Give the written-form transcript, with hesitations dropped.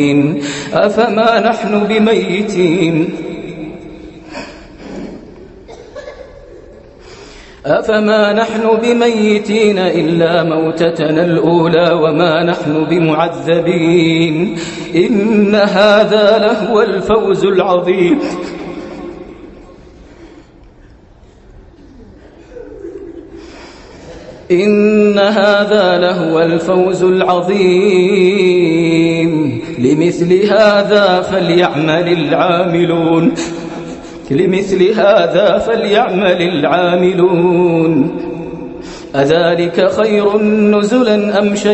أفما نحن بميتين أفما نحن بميتين إلا موتتنا الأولى وما نحن بمعذبين إن هذا لهو الفوز العظيم إن هذا لهو الفوز العظيم لمثل هذا فليعمل العاملون أذلك خير نزلا أم